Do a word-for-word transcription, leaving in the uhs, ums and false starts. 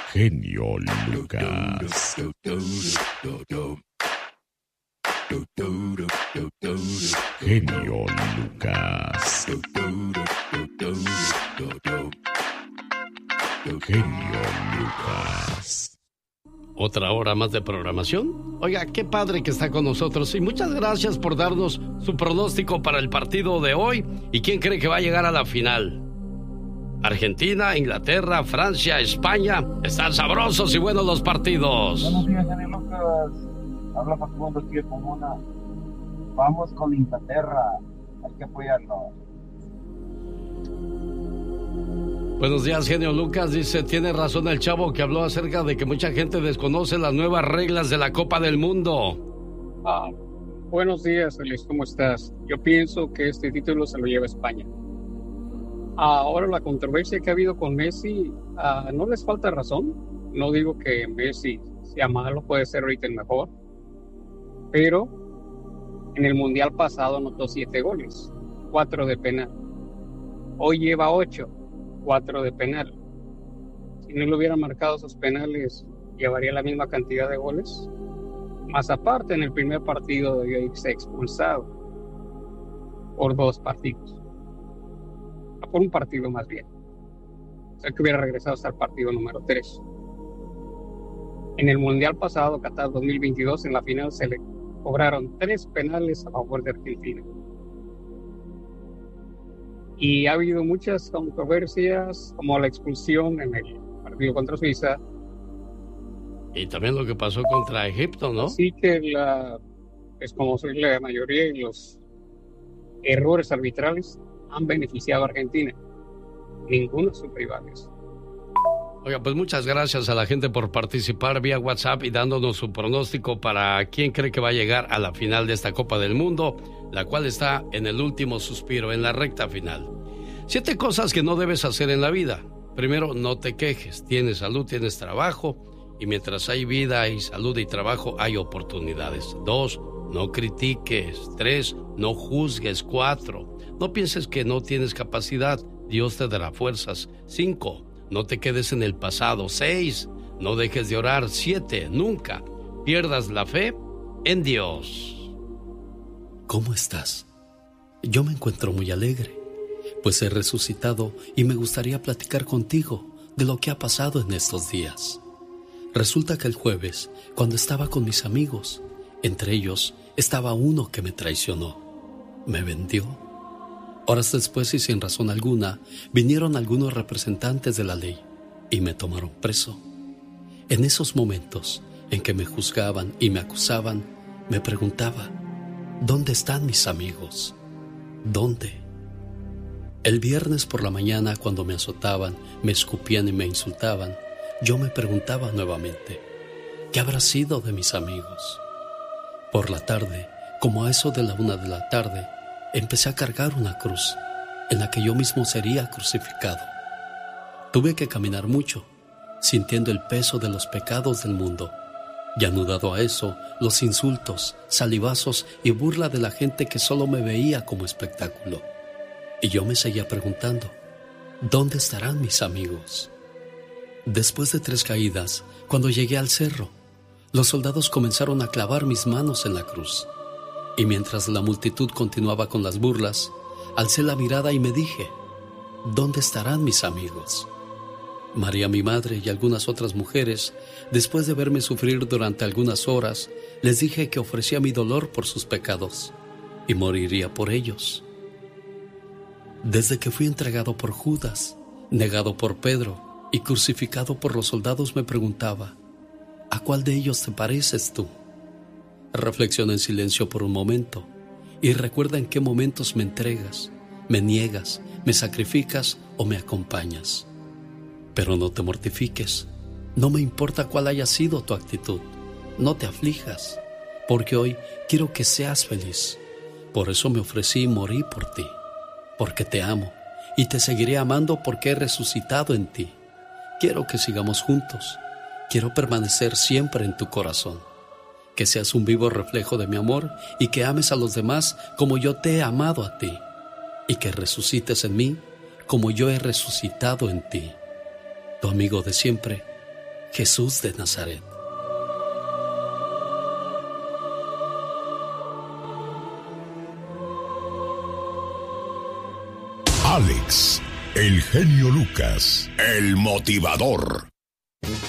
Genio Lucas. Genio Lucas. Genio Lucas. Otra hora más de programación. Oiga, qué padre que está con nosotros y muchas gracias por darnos su pronóstico para el partido de hoy. ¿Y quién cree que va a llegar a la final? Argentina, Inglaterra, Francia, España. Están sabrosos y buenos los partidos. Buenos días, Genio Lucas. Habla Facundo aquí de Pomona. Vamos con Inglaterra. Hay que apoyarnos. Buenos días, Genio Lucas. Dice, tiene razón el chavo que habló acerca de que mucha gente desconoce las nuevas reglas de la Copa del Mundo. Ah, buenos días, Feliz. ¿Cómo estás? Yo pienso que este título se lo lleva España. Ahora, la controversia que ha habido con Messi, ah, no les falta razón. No digo que Messi sea malo, puede ser ahorita el mejor. Pero en el Mundial pasado anotó siete goles, cuatro de penal. Hoy lleva ocho. Cuatro de penal. Si no le hubieran marcado esos penales, llevaría la misma cantidad de goles. Más aparte, en el primer partido debió irse expulsado por dos partidos. Por un partido más bien. O sea que hubiera regresado hasta el partido número tres. En el Mundial pasado, Qatar dos mil veintidós, en la final se le cobraron tres penales a favor de Argentina. Y ha habido muchas controversias, como la expulsión en el partido contra Suiza. Y también lo que pasó contra Egipto, ¿no? Así que, la, es como soy la mayoría, y los errores arbitrales han beneficiado a Argentina. Ninguno de sus rivales. Oiga, pues muchas gracias a la gente por participar vía WhatsApp y dándonos su pronóstico para quién cree que va a llegar a la final de esta Copa del Mundo, la cual está en el último suspiro, en la recta final. Siete cosas que no debes hacer en la vida. Primero, no te quejes. Tienes salud, tienes trabajo, y mientras hay vida, hay salud y trabajo, hay oportunidades. Dos, no critiques. Tres, no juzgues. Cuatro, no pienses que no tienes capacidad. Dios te dará fuerzas. Cinco, no te quedes en el pasado. Seis, no dejes de orar. Siete, nunca pierdas la fe en Dios. ¿Cómo estás? Yo me encuentro muy alegre, pues he resucitado y me gustaría platicar contigo de lo que ha pasado en estos días. Resulta que el jueves, cuando estaba con mis amigos, entre ellos estaba uno que me traicionó, me vendió. Horas después y sin razón alguna, vinieron algunos representantes de la ley y me tomaron preso. En esos momentos en que me juzgaban y me acusaban, me preguntaba, ¿dónde están mis amigos? ¿Dónde? El viernes por la mañana, cuando me azotaban, me escupían y me insultaban, yo me preguntaba nuevamente, ¿qué habrá sido de mis amigos? Por la tarde, como a eso de la una de la tarde, empecé a cargar una cruz, en la que yo mismo sería crucificado. Tuve que caminar mucho, sintiendo el peso de los pecados del mundo, y anudado a eso, los insultos, salivazos y burla de la gente que solo me veía como espectáculo. Y yo me seguía preguntando, ¿dónde estarán mis amigos? Después de tres caídas, cuando llegué al cerro, los soldados comenzaron a clavar mis manos en la cruz. Y mientras la multitud continuaba con las burlas, alcé la mirada y me dije, ¿dónde estarán mis amigos? María, mi madre, y algunas otras mujeres, después de verme sufrir durante algunas horas, les dije que ofrecía mi dolor por sus pecados y moriría por ellos. Desde que fui entregado por Judas, negado por Pedro y crucificado por los soldados, me preguntaba, ¿a cuál de ellos te pareces tú? Reflexiona en silencio por un momento y recuerda en qué momentos me entregas, me niegas, me sacrificas o me acompañas. Pero no te mortifiques, no me importa cuál haya sido tu actitud, no te aflijas, porque hoy quiero que seas feliz. Por eso me ofrecí y morí por ti, porque te amo y te seguiré amando porque he resucitado en ti. Quiero que sigamos juntos, quiero permanecer siempre en tu corazón, que seas un vivo reflejo de mi amor y que ames a los demás como yo te he amado a ti, y que resucites en mí como yo he resucitado en ti. Tu amigo de siempre, Jesús de Nazaret. Alex, el genio Lucas, el motivador.